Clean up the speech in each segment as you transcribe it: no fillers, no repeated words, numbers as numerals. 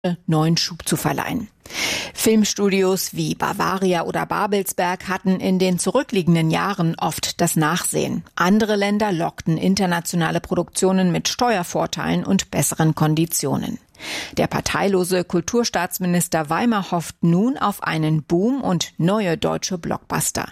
neuen Schub zu verleihen. Filmstudios wie Bavaria oder Babelsberg hatten in den zurückliegenden Jahren oft das Nachsehen. Andere Länder lockten internationale Produktionen mit Steuervorteilen und besseren Konditionen. Der parteilose Kulturstaatsminister Weimer hofft nun auf einen Boom und neue deutsche Blockbuster.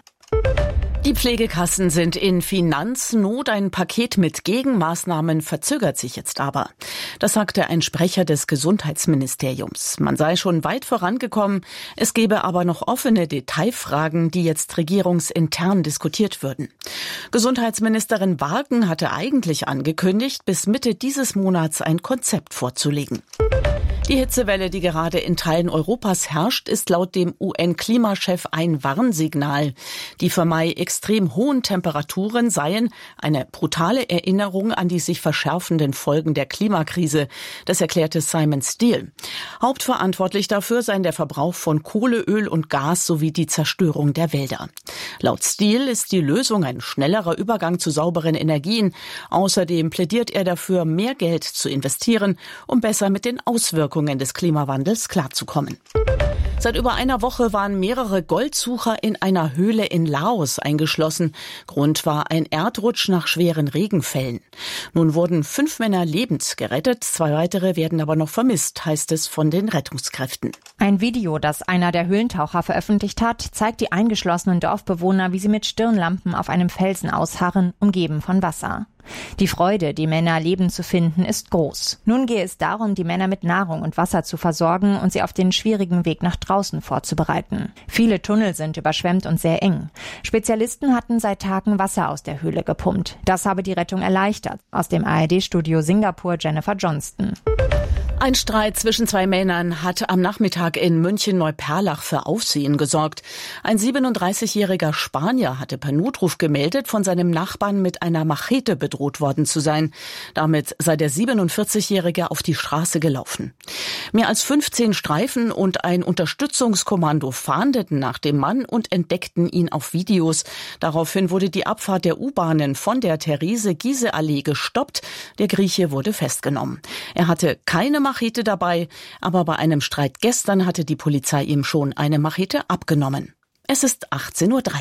Die Pflegekassen sind in Finanznot. Ein Paket mit Gegenmaßnahmen verzögert sich jetzt aber. Das sagte ein Sprecher des Gesundheitsministeriums. Man sei schon weit vorangekommen, es gebe aber noch offene Detailfragen, die jetzt regierungsintern diskutiert würden. Gesundheitsministerin Wagen hatte eigentlich angekündigt, bis Mitte dieses Monats ein Konzept vorzulegen. Die Hitzewelle, die gerade in Teilen Europas herrscht, ist laut dem UN-Klimachef ein Warnsignal. Die für Mai extrem hohen Temperaturen seien eine brutale Erinnerung an die sich verschärfenden Folgen der Klimakrise. Das erklärte Simon Steele. Hauptverantwortlich dafür seien der Verbrauch von Kohle, Öl und Gas sowie die Zerstörung der Wälder. Laut Steele ist die Lösung ein schnellerer Übergang zu sauberen Energien. Außerdem plädiert er dafür, mehr Geld zu investieren, um besser mit den Auswirkungen des Klimawandels klarzukommen. Seit über einer Woche waren mehrere Goldsucher in einer Höhle in Laos eingeschlossen. Grund war ein Erdrutsch nach schweren Regenfällen. Nun wurden 5 Männer lebend gerettet, 2 weitere werden aber noch vermisst, heißt es von den Rettungskräften. Ein Video, das einer der Höhlentaucher veröffentlicht hat, zeigt die eingeschlossenen Dorfbewohner, wie sie mit Stirnlampen auf einem Felsen ausharren, umgeben von Wasser. Die Freude, die Männer lebend zu finden, ist groß. Nun gehe es darum, die Männer mit Nahrung und Wasser zu versorgen und sie auf den schwierigen Weg nach draußen vorzubereiten. Viele Tunnel sind überschwemmt und sehr eng. Spezialisten hatten seit Tagen Wasser aus der Höhle gepumpt. Das habe die Rettung erleichtert. Aus dem ARD-Studio Singapur Jennifer Johnston. Ein Streit zwischen 2 Männern hat am Nachmittag in München-Neuperlach für Aufsehen gesorgt. Ein 37-jähriger Spanier hatte per Notruf gemeldet, von seinem Nachbarn mit einer Machete bedroht worden zu sein. Damit sei der 47-jährige auf die Straße gelaufen. Mehr als 15 Streifen und ein Unterstützungskommando fahndeten nach dem Mann und entdeckten ihn auf Videos. Daraufhin wurde die Abfahrt der U-Bahnen von der Therese-Giehse-Allee gestoppt. Der Grieche wurde festgenommen. Er hatte keine Machete dabei, aber bei einem Streit gestern hatte die Polizei ihm schon eine Machete abgenommen. Es ist 18:03 Uhr.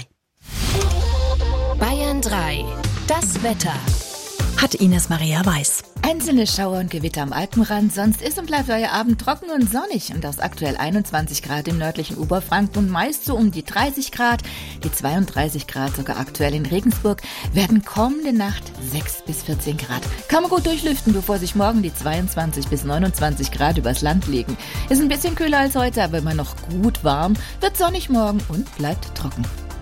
Bayern 3. Das Wetter. Hat Ines Maria Weiß. Einzelne Schauer und Gewitter am Alpenrand, sonst ist und bleibt euer Abend trocken und sonnig und aus aktuell 21 Grad im nördlichen Oberfranken und meist so um die 30 Grad, die 32 Grad sogar aktuell in Regensburg, werden kommende Nacht 6 bis 14 Grad. Kann man gut durchlüften, bevor sich morgen die 22 bis 29 Grad übers Land legen. Ist ein bisschen kühler als heute, aber immer noch gut warm, wird sonnig morgen und bleibt trocken.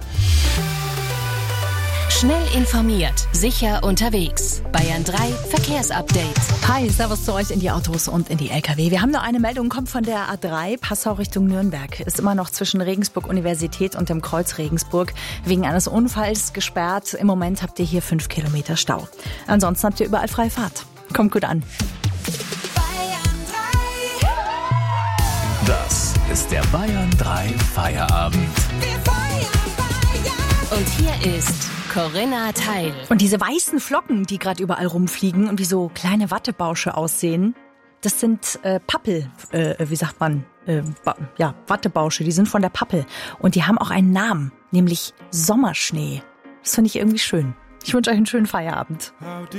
Schnell informiert, sicher unterwegs. Bayern 3 Verkehrsupdate. Hi, servus zu euch in die Autos und in die LKW. Wir haben noch eine Meldung, kommt von der A3, Passau Richtung Nürnberg. Ist immer noch zwischen Regensburg Universität und dem Kreuz Regensburg wegen eines Unfalls gesperrt. Im Moment habt ihr hier 5 Kilometer Stau. Ansonsten habt ihr überall freie Fahrt. Kommt gut an. Bayern 3. Das ist der Bayern 3 Feierabend. Und hier ist Corinna Teil. Und diese weißen Flocken, die gerade überall rumfliegen und wie so kleine Wattebausche aussehen, das sind Pappel, Wattebausche, die sind von der Pappel. Und die haben auch einen Namen, nämlich Sommerschnee. Das finde ich irgendwie schön. Ich wünsche euch einen schönen Feierabend.